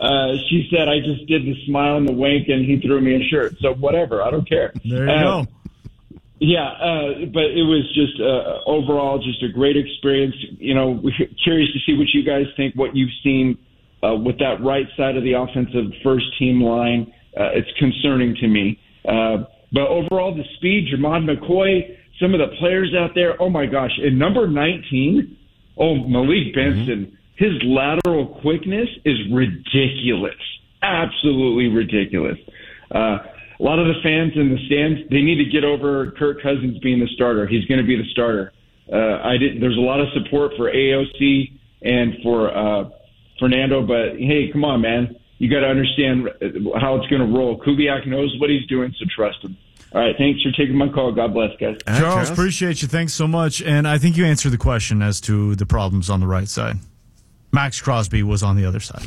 she said I just did the smile and the wink, and he threw me a shirt. So whatever, I don't care. There you go. Yeah, but it was just overall just a great experience. Curious to see what you guys think, what you've seen with that right side of the offensive first team line. It's concerning to me. But overall, the speed, Jermod McCoy, some of the players out there, oh my gosh. And number 19, Malik Benson, his lateral quickness is ridiculous. Absolutely ridiculous. A lot of the fans in the stands, they need to get over Kirk Cousins being the starter. He's going to be the starter. There's a lot of support for AOC and for Fernando, but hey, come on, man. You got to understand how it's going to roll. Kubiak knows what he's doing, so trust him. All right, thanks for taking my call. God bless, guys. Charles, appreciate you. Thanks so much. And I think you answered the question as to the problems on the right side. Max Crosby was on the other side.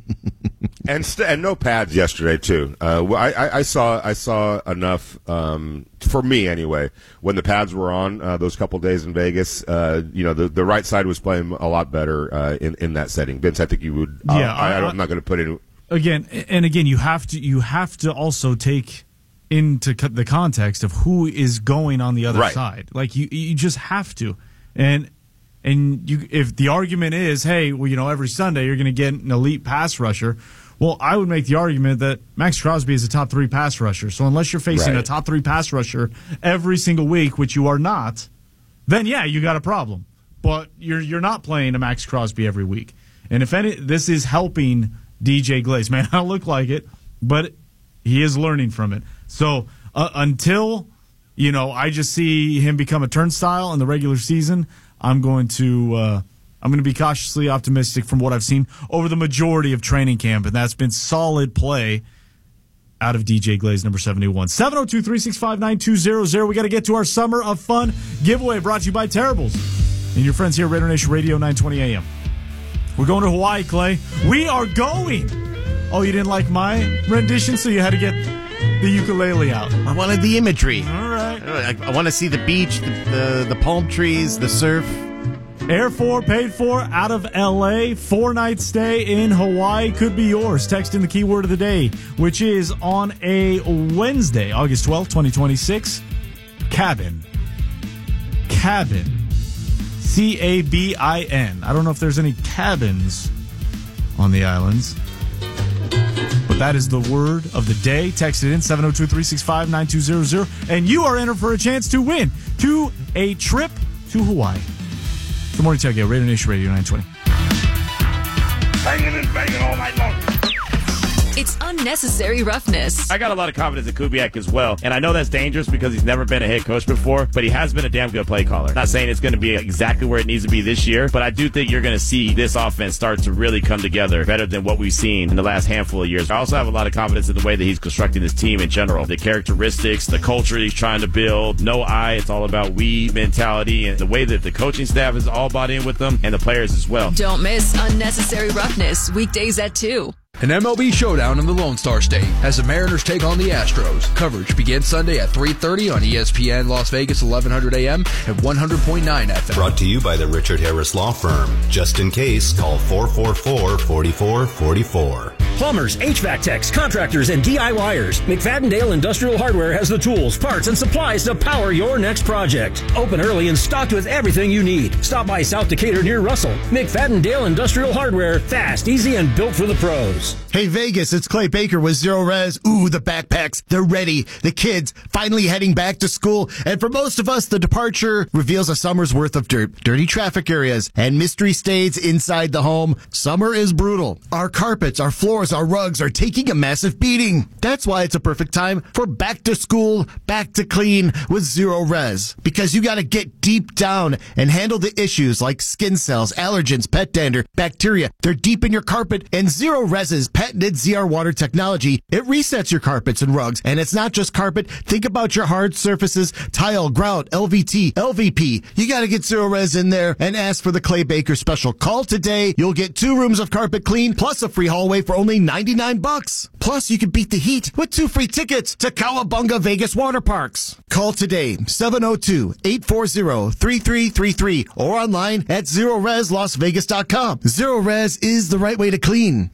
And no pads yesterday too. I saw enough for me anyway. When the pads were on those couple days in Vegas, the right side was playing a lot better in that setting. Vince, I think you would. I'm not going to put in again. You have to also take into the context of who is going on the other side. Like you just have to, and if the argument is, hey, well, every Sunday you're going to get an elite pass rusher. Well, I would make the argument that Max Crosby is a top 3 pass rusher. So unless you're facing a top 3 pass rusher every single week, which you are not, then yeah, you got a problem. But you're not playing a Max Crosby every week. And if this is helping DJ Glaze, man, I don't look like it, but he is learning from it. So until I just see him become a turnstile in the regular season, I'm going to be cautiously optimistic from what I've seen over the majority of training camp, and that's been solid play out of DJ Glaze, number 71. 702-365-9200. We got to get to our Summer of Fun giveaway brought to you by Terribles and your friends here at Raider Nation Radio 920 AM. We're going to Hawaii, Clay. We are going. Oh, you didn't like my rendition, so you had to get the ukulele out. I wanted the imagery. All right. I want to see the beach, the palm trees, the surf. Air for, paid for, out of L.A., 4-night stay in Hawaii could be yours. Text in the keyword of the day, which is on a Wednesday, August 12th, 2026. Cabin. Cabin. C-A-B-I-N. I don't know if there's any cabins on the islands, but that is the word of the day. Text it in, 702-365-9200, and you are entered for a chance to win a trip to Hawaii. Good morning, Tailgate. Raider Nation Radio 920. Banging and banging all night long. It's unnecessary roughness. I got a lot of confidence in Kubiak as well, and I know that's dangerous because he's never been a head coach before, but he has been a damn good play caller. Not saying it's going to be exactly where it needs to be this year, but I do think you're going to see this offense start to really come together better than what we've seen in the last handful of years. I also have a lot of confidence in the way that he's constructing this team in general. The characteristics, the culture he's trying to build, no I, it's all about we mentality, and the way that the coaching staff is all bought in with them, and the players as well. Don't miss Unnecessary Roughness, weekdays at 2. An MLB showdown in the Lone Star State as the Mariners take on the Astros. Coverage begins Sunday at 3:30 on ESPN Las Vegas 1100 AM and 100.9 FM. Brought to you by the Richard Harris Law Firm. Just in case, call 444-4444. Plumbers, HVAC techs, contractors, and DIYers. McFadden-Dale Industrial Hardware has the tools, parts, and supplies to power your next project. Open early and stocked with everything you need. Stop by South Decatur near Russell. McFadden-Dale Industrial Hardware. Fast, easy, and built for the pros. Hey, Vegas, it's Clay Baker with Zero Res. Ooh, the backpacks, they're ready. The kids finally heading back to school. And for most of us, the departure reveals a summer's worth of dirt, dirty traffic areas, and mystery stays inside the home. Summer is brutal. Our carpets, our floors, our rugs are taking a massive beating. That's why it's a perfect time for back to school, back to clean with Zero Res. Because you gotta get deep down and handle the issues like skin cells, allergens, pet dander, bacteria. They're deep in your carpet, and Zero Res's patented ZR water technology, it resets your carpets and rugs. And it's not just carpet. Think about your hard surfaces, tile, grout, LVT, LVP. You got to get Zero Res in there and ask for the Clay Baker special. Call today. You'll get 2 rooms of carpet clean plus a free hallway for only $99. Plus, you can beat the heat with 2 free tickets to Cowabunga Vegas Water Parks. Call today, 702-840-3333 or online at ZeroResLasVegas.com. Zero Res is the right way to clean.